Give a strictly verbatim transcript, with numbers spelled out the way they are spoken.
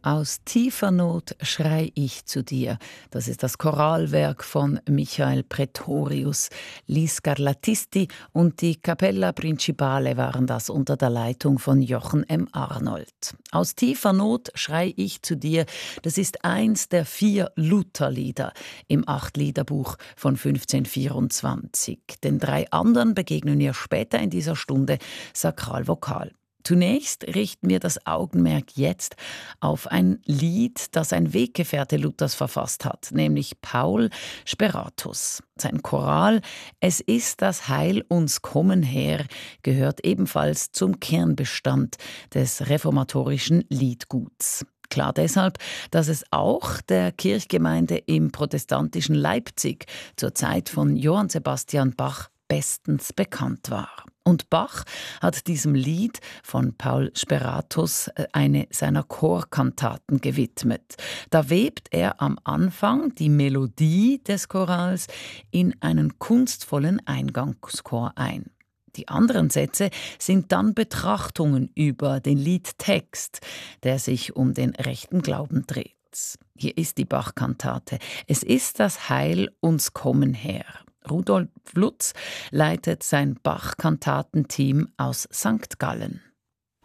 Aus tiefer Not schrei ich zu dir. Das ist das Choralwerk von Michael Pretorius. Lis Scarlattisti und die Cappella Principale waren das unter der Leitung von Jochen M. Arnold. Aus tiefer Not schrei ich zu dir. Das ist eins der vier Lutherlieder im Achtliederbuch von fünfzehnhundertvierundzwanzig. Den drei anderen begegnen wir später in dieser Stunde sakral-vokal. Zunächst richten wir das Augenmerk jetzt auf ein Lied, das ein Weggefährte Luthers verfasst hat, nämlich Paul Speratus. Sein Choral »Es ist das Heil uns kommen her« gehört ebenfalls zum Kernbestand des reformatorischen Liedguts. Klar deshalb, dass es auch der Kirchgemeinde im protestantischen Leipzig zur Zeit von Johann Sebastian Bach bestens bekannt war. Und Bach hat diesem Lied von Paul Speratus eine seiner Chorkantaten gewidmet. Da webt er am Anfang die Melodie des Chorals in einen kunstvollen Eingangschor ein. Die anderen Sätze sind dann Betrachtungen über den Liedtext, der sich um den rechten Glauben dreht. Hier ist die Bach-Kantate. Es ist das Heil uns kommen her. Rudolf Lutz leitet sein Bach-Kantatenteam aus Sankt Gallen.